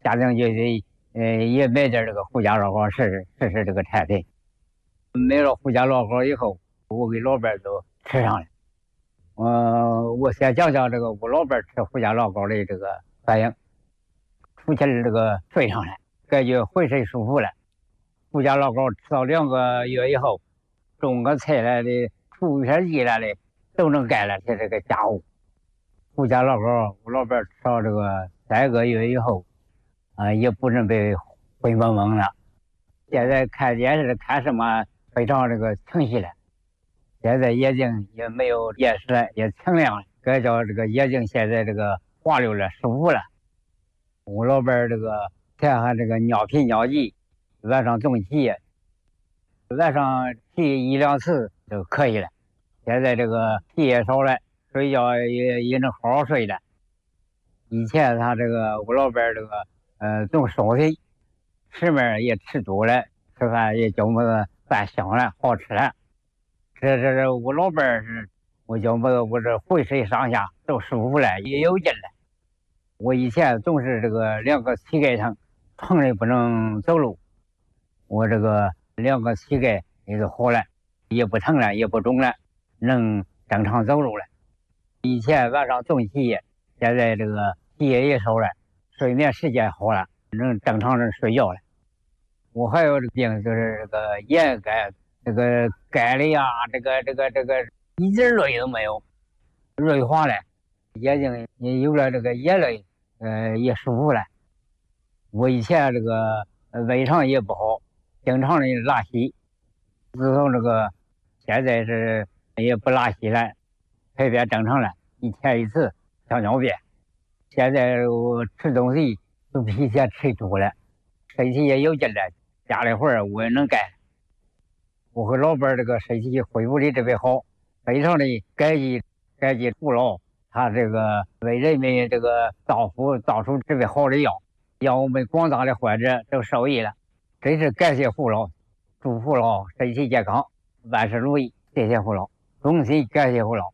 家庭就得也买点这个胡家老糕试试这个产品。买了胡家老糕以后，我给老伴都吃上了。我先讲讲这个我老伴吃胡家老糕的这个反应。出去了这个睡上来，感觉浑身舒服了。胡家老糕吃到2个月以后，种个菜来的，除片地来的，都能干了这个家务。胡家老糕，我老伴吃到这个3个月以后，也不能被灰蒙蒙了。现在看电视看什么非常这个清晰了。现在眼睛也没有眼屎了，也清亮了，感觉这个眼睛现在这个滑溜了，舒服了。我老伴这个看看这个尿频尿急，晚上总起，晚上起1、2次就可以了。现在这个气也少了，睡觉也能好好睡了。以前他这个我老伴这个总烧腿，吃面也吃多了，吃饭也叫么饭香了，好吃了。这我老伴是，我叫么我这浑身上下都舒服了，也有劲了。我以前总是这个2个膝盖疼，疼的不能走路，我这个2个膝盖也都好了，也不疼了，也不肿了，能正常走路了。以前晚上总起，现在这个起也少了，睡眠时间好了，能正常的睡觉了。我还有这个病，就是这个眼干，这个干的呀，这个一点泪都没有，锐化了，眼睛也有了这个眼泪，也舒服了。我以前这个胃肠也不好，经常的拉稀，自从这个现在是也不拉稀了，排便正常了，1天1次小尿便。现在我吃东西都比以前吃多了，身体也有劲了，家里活我也能干。我和老伴这个身体恢复的特别好，非常的感激父老，他这个为人民这个造出特别好的药，让我们广大的患者都受益了，真是感谢父老，祝父老身体健康，万事如意，谢谢父老，衷心感谢父老。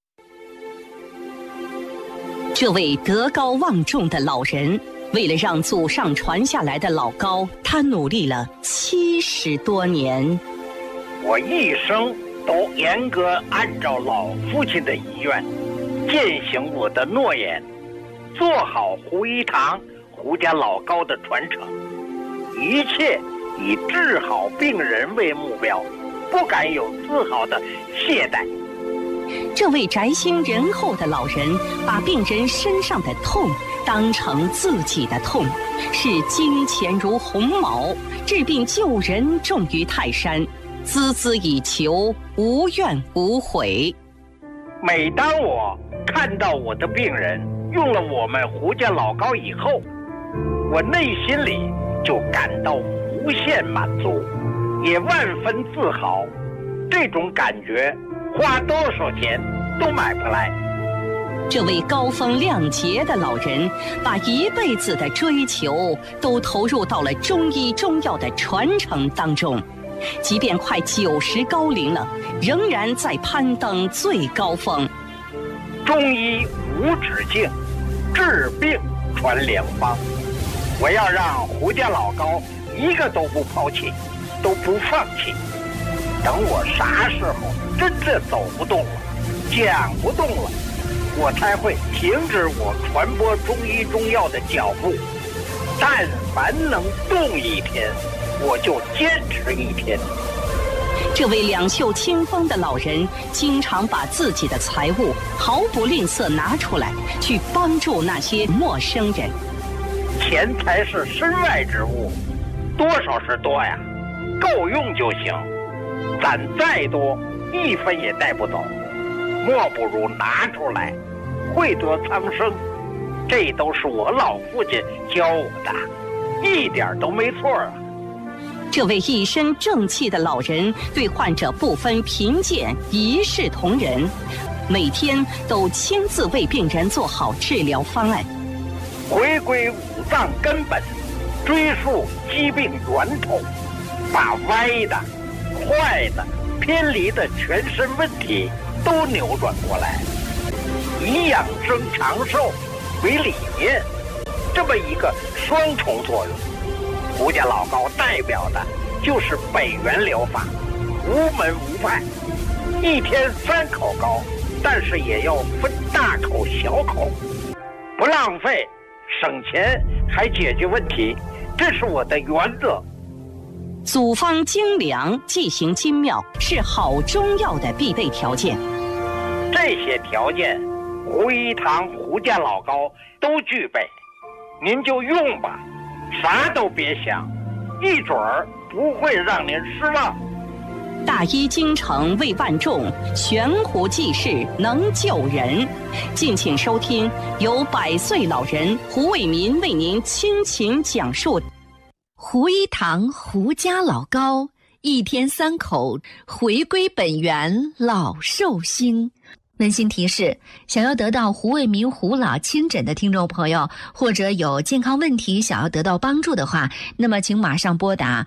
这位德高望重的老人，为了让祖上传下来的老糕，他努力了70多年。 我一生都严格按照老父亲的遗愿，践行我的诺言，做好胡一堂胡家老糕的传承，一切以治好病人为目标，不敢有丝毫的懈怠。 这位宅心仁厚的老人，把病人身上的痛当成自己的痛，视金钱如鸿毛，治病救人重于泰山，孜孜以求，无怨无悔。 每当我看到我的病人用了我们胡家老糕以后，我内心里就感到无限满足，也万分自豪。这种感觉花多少钱都买不来。 这位高风亮节的老人，把一辈子的追求都投入到了中医中药的传承当中，即便快90高龄了，仍然在攀登最高峰。 中医无止境，治病传良方。我要让胡家老糕一个都不抛弃，都不放弃。等我啥时候真正走不动了，讲不动了，我才会停止我传播中医中药的脚步。但凡能动一天，我就坚持1天。 这位两袖清风的老人，经常把自己的财物毫不吝啬拿出来，去帮助那些陌生人。 钱财是身外之物，多少是多呀，够用就行。攒再多1分也带不走，莫不如拿出来，惠得苍生。这都是我老父亲教我的，一点都没错啊。 这位一身正气的老人，对患者不分贫贱，一视同仁，每天都亲自为病人做好治疗方案， 回归五脏根本，追溯疾病源头，把歪的、坏的、偏离的全身问题都扭转过来，以养生长寿为理念， 这么一个双重作用。胡家老高代表的就是北元疗法，无门无派，一天3口高，但是也要分大口小口，不浪费，省钱还解决问题，这是我的原则。 组方精良，剂型精妙，是好中药的必备条件。 这些条件，胡一堂胡家老高都具备，您就用吧，啥都别想，一准儿不会让您失望。 大医精诚为万众，悬壶济世能救人。敬请收听由100岁老人胡卫民为您倾情讲述胡一堂胡家老高，一天3口，回归本源老寿星。温馨提示：想要得到胡卫民胡老亲诊的听众朋友，或者有健康问题想要得到帮助的话，那么请马上拨打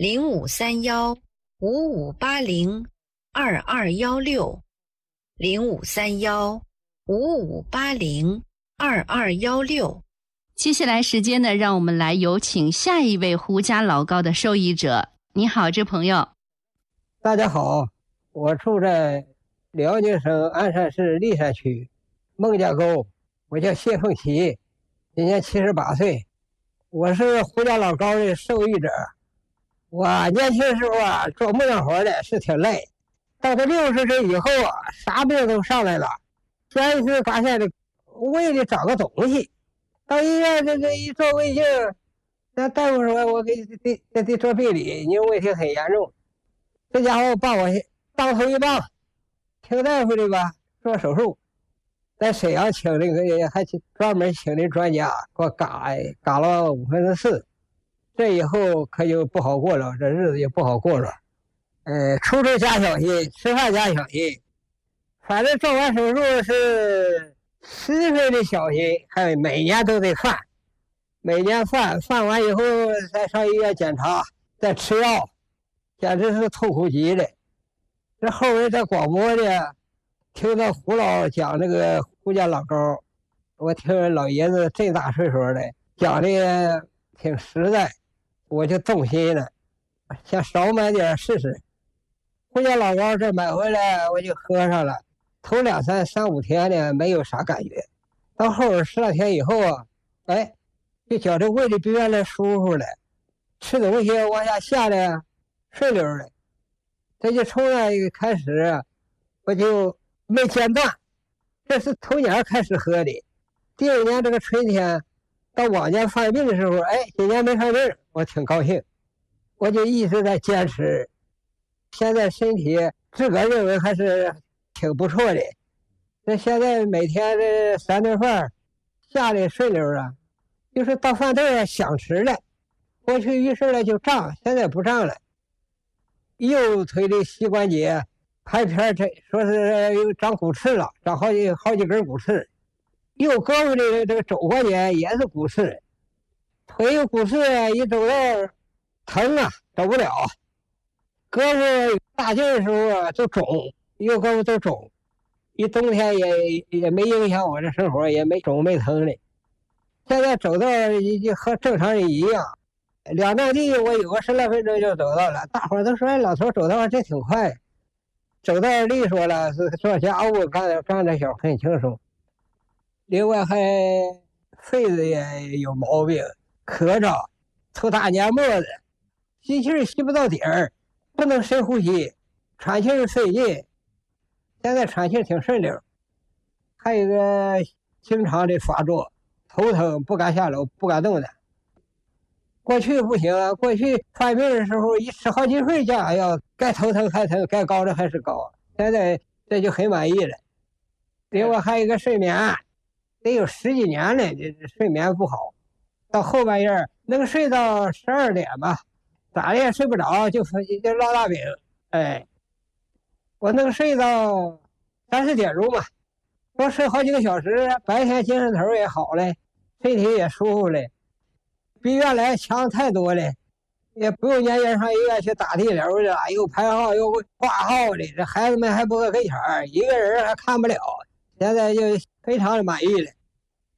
0531-5580-2216，0531-5580-2216。 接下来时间呢，让我们来有请下一位胡家老高的受益者。你好，这朋友。 大家好，我住在辽宁省鞍山市历山区孟家沟，我叫谢凤奇，今年78岁，我是胡家老高的受益者。我年轻时候啊，做木匠活的是挺累，到了60岁以后啊，啥病都上来了。先是发现的胃里长个东西，到医院这一做胃镜，那大夫说我给做病理，你问题很严重。这家伙把我当头一棒，听大夫的吧，做手术，在沈阳请那个还专门请的专家给我嘎了4/5，这以后可就不好过了，这日子也不好过了。出入加小心，吃饭加小心，反正做完手术是10分的小心，还有每年都得犯，每年犯完以后再上医院检查，再吃药，简直是痛苦极了。这后人在广播呢，听到胡老讲那个胡家老高，我听老爷子这大岁数的讲的挺实在，我就动心了，想少买点试试。胡家老高这买回来我就喝上了，头3、5天呢没有啥感觉，到后边10来天以后啊，就觉得胃里比原来舒服了，吃东西往下下的顺溜了。这就从那开始我就没间断，这是头年开始喝的。第2年这个春天到往年犯病的时候，今年没犯病，我挺高兴，我就一直在坚持。现在身体自个儿认为还是挺不错的，那现在每天这3顿饭下的顺溜啊，就是到饭店想吃了，过去于是呢就胀，现在不胀了。右腿的膝关节拍片，这说是有长骨刺了，长好几根骨刺。右胳膊的这个肘关节也是骨刺，腿有骨刺，一走道疼啊，走不了。胳膊大劲的时候啊就肿，右胳膊都肿。一冬天也没影响我这生活，也没肿没疼的。现在走道就和正常人一样。2站地我有个10来分钟就走到了，大伙儿都说老头走道真挺快，走道利索了，是做家务干点小很轻松。另外还肺子也有毛病，咳着，吐大黏沫子，吸气吸不到底儿，不能深呼吸，喘气费劲。现在喘气挺顺溜。还有一个经常的发作，头疼不敢下楼，不敢动弹。过去不行啊，过去犯病的时候一吃好几份降药，该头疼还疼，该高的还是高。现在这就很满意了。另外还有一个睡眠，得有10几年了，这睡眠不好，到后半夜能睡到12点吧，咋的也睡不着，就落大饼。我能睡到3、4点钟吧，多睡好几个小时，白天精神头也好了，身体也舒服了。比原来强太多了，也不用年年上医院去打地流的，又排号又挂号的，这孩子们还不搁跟前儿，一个人还看不了，现在就非常的满意了。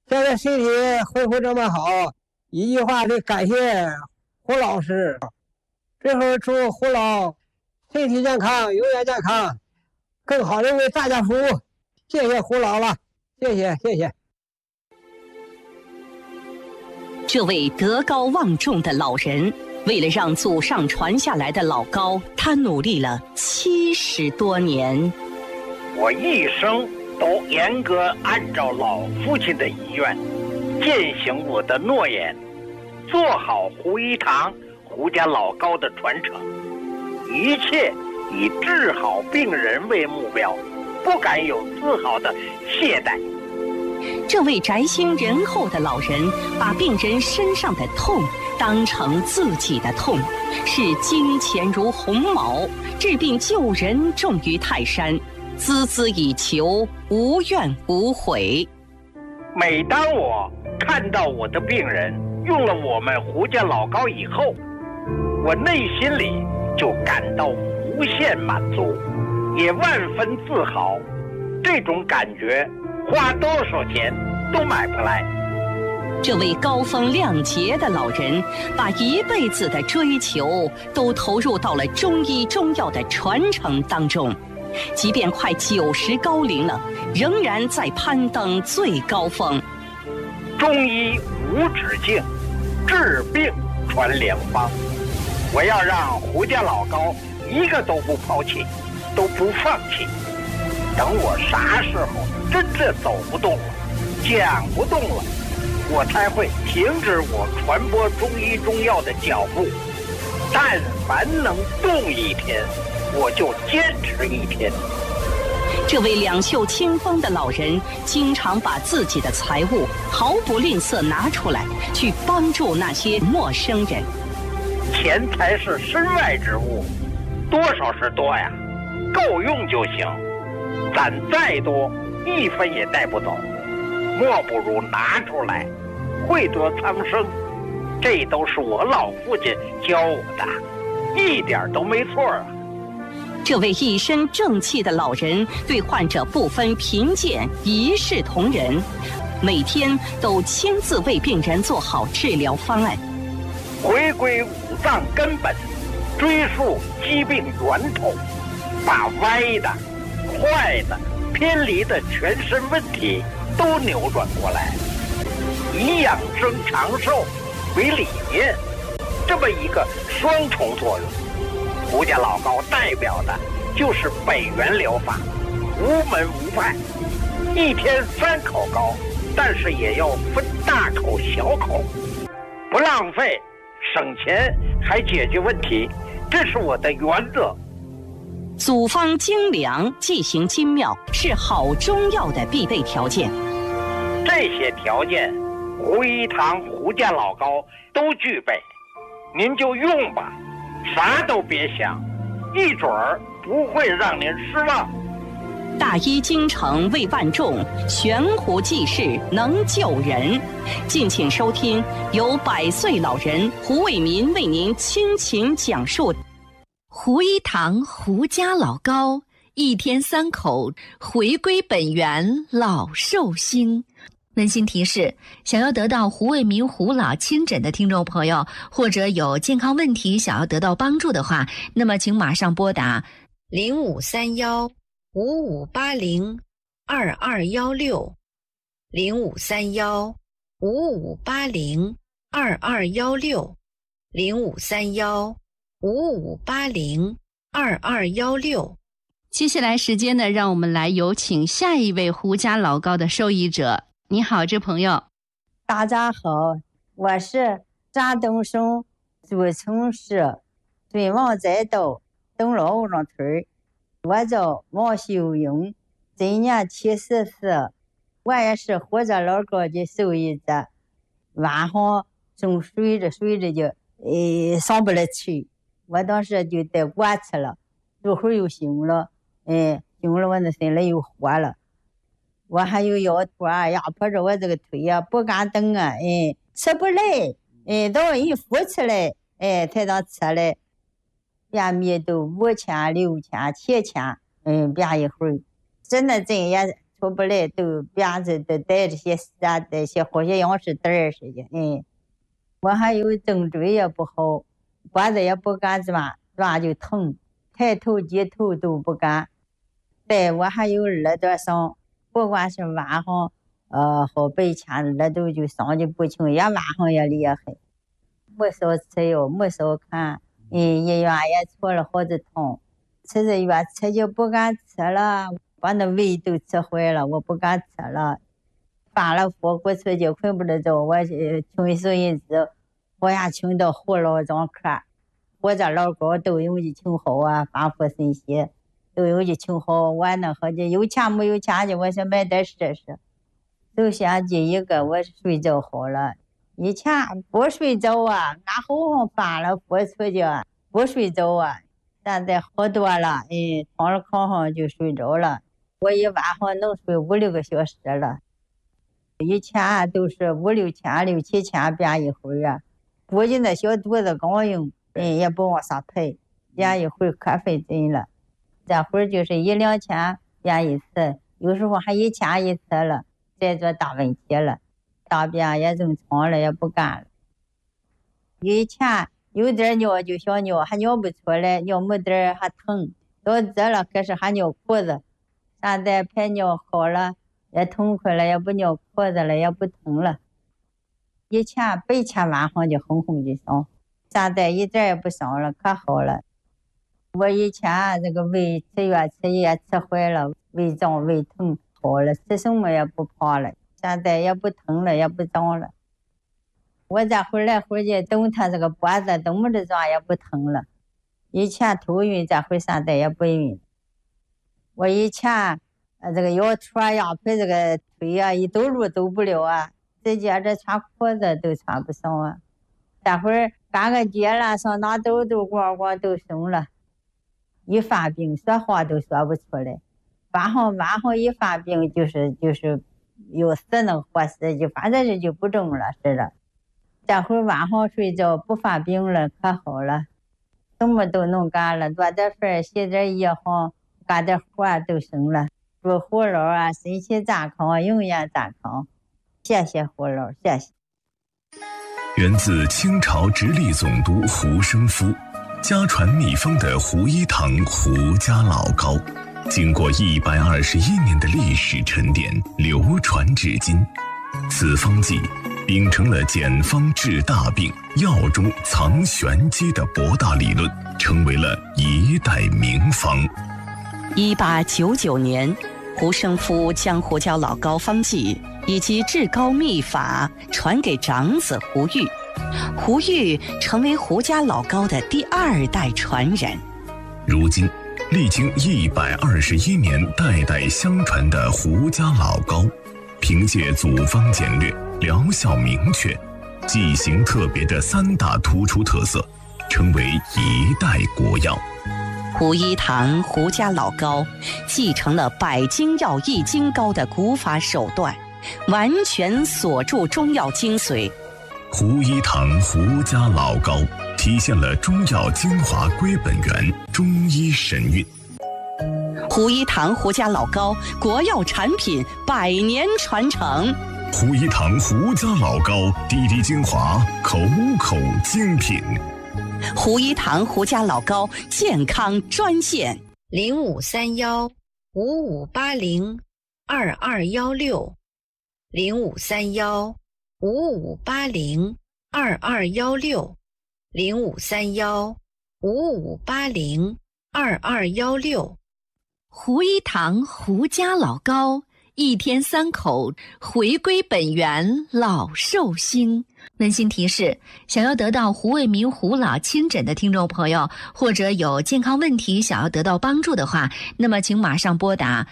现在身体恢复这么好，一句话得感谢胡老师。最后祝胡老身体健康，永远健康，更好的为大家服务。谢谢胡老了，谢谢谢谢。 这位德高望重的老人，为了让祖上传下来的老高，他努力了70多年。 我一生都严格按照老父亲的遗愿，践行我的诺言，做好胡一堂胡家老高的传承，一切以治好病人为目标，不敢有丝毫的懈怠。 这位宅心仁厚的老人，把病人身上的痛当成自己的痛，视金钱如鸿毛，治病救人重于泰山，孜孜以求，无怨无悔。 每当我看到我的病人用了我们胡家老高以后，我内心里就感到无限满足，也万分自豪。这种感觉花多少钱都买不来。 这位高风亮节的老人，把一辈子的追求都投入到了中医中药的传承当中，即便快90高龄了，仍然在攀登最高峰。 中医无止境，治病传良方。我要让胡家老高一个都不抛弃，都不放弃。等我啥时候真正走不动了，讲不动了，我才会停止我传播中医中药的脚步。但凡能动一天，我就坚持一天。 这位两袖清风的老人，经常把自己的财物毫不吝啬拿出来，去帮助那些陌生人。 钱财是身外之物，多少是多呀，够用就行。攒再多，1分也带不走，莫不如拿出来，惠得苍生。这都是我老父亲教我的，一点都没错啊。 这位一身正气的老人，对患者不分贫贱，一视同仁，每天都亲自为病人做好治疗方案， 回归五脏根本，追溯疾病源头，把歪的、坏的、偏离的全身问题都扭转过来，以养生长寿为理念，这么一个双重作用。胡家老高代表的就是北元疗法，无门无派，一天3口膏，但是也要分大口小口，不浪费，省钱还解决问题，这是我的原则。 组方精良，剂型精妙，是好中药的必备条件。 这些条件，胡一堂胡家老高都具备，您就用吧，啥都别想，一准儿不会让您失望。 大医精诚为万众，悬壶济世能救人。敬请收听由100岁老人胡卫民为您倾情讲述胡一堂胡家老高，一天3口，回归本源老寿星。温馨提示：想要得到胡卫民胡老亲诊的听众朋友，或者有健康问题想要得到帮助的话，那么请马上拨打 0531-5580-2216，0531-5580-2216。接下来时间呢，让我们来有请下一位胡家老高的受益者。你好，这朋友。 大家好，我是山东省诸城市尊王载道东老五庄村，我叫王秀英，今年74，我也是胡家老高的受益者。晚上正睡着就上不来去，我当时就带过去了，一会儿又醒了，醒了我的身里又活了。我还有腰托啊，压迫着我这个腿啊，不敢动啊，吃不来，到人扶起来，才当吃来，便秘都5000、6000、7000，便一会儿，真的也出不来，都辫子都带着些带些好像羊屎袋似的。我还有颈椎也不好，脖子也不敢抓就疼，抬头低头都不敢。对，我还有耳朵上，不管是晚上好白天耳朵就伤的不轻，也晚上也厉害。没少吃药，没少看，医院也出了好多趟，吃着药吃就不敢吃了，把那胃都吃坏了，我不敢吃了。发了火锅出去困不得着，我听收音机，好像听到胡老张课，或者老高都用的挺好啊，发火信息都用的挺好，我那好像有钱没有钱的，我想买点试试。首先第一个我睡着好了，以前不睡着啊，俺好像发了火出去不睡着啊，现在好多了，躺了炕上就睡着了，我一晚上能睡5、6个小时了。以前都是5、6天、6、7天变一会儿啊，估计那小肚子刚硬，也不往上抬，变一会儿可费劲了。这会儿就是1、2天变一次，有时候还1天一次了，再做大问题了，大便也正常了，也不干了。以前有点尿就想尿，还尿不出来，尿没点还疼，到这了可是还尿裤子，现在排尿好了，也痛快了，也不尿裤子了，也不疼了。以前白天晚上就轰轰的伤，现在一点也不伤了，可好了。我以前这个胃吃药吃也吃坏了，胃胀胃疼好了，吃什么也不胖了，现在也不疼了，也不胀了。我这回来回去动他这个脖子动不得胀也不疼了，以前头晕，这回现在也不晕。我以前这个腰戳呀陪这个腿啊一走路走不了啊，直接这穿裤子都穿不上啊。这会儿干个节了，上哪都光光都松了，一发病说话都说不出来，晚上一发病就是有死能活死，就反正就不中了似的。这会儿晚上睡觉不发病了，可好了，什么都能干了，做点饭洗点衣裳干点活都行了。祝胡老啊身体健康，永远健康。谢谢胡老，谢谢。 源自清朝直隶总督胡生夫，家传秘方的胡一堂胡家老膏，经过121年的历史沉淀，流传至今。此方剂秉承了简方治大病、药中藏玄机的博大理论，成为了一代名方。 1899年，胡生夫将胡椒老膏方剂以及治膏秘法传给长子胡玉，胡玉成为胡家老膏的第2代传人。 如今，历经121年代代相传的胡家老膏，凭借组方简略、疗效明确、剂型特别的3大突出特色，成为一代国药。 胡一堂胡家老膏继承了百精药易筋膏的古法手段，完全锁住中药精髓。 胡一堂胡家老膏体现了中药精华归本源，中医神韵。 胡一堂胡家老膏国药产品100年传承。 胡一堂胡家老膏滴滴精华，口口精品。 胡一堂胡家老膏健康专线 0531-5580-2216，0531-5580-2216。胡一堂胡家老膏，一天3口，回归本源，老寿星。温馨提示：想要得到胡卫民胡老亲诊的听众朋友，或者有健康问题想要得到帮助的话，那么请马上拨打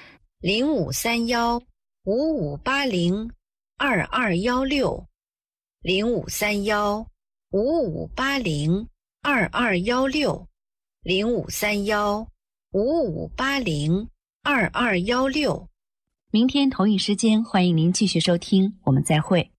0531-5580-2216，0531-5580-2216。 明天同一时间，欢迎您继续收听，我们再会。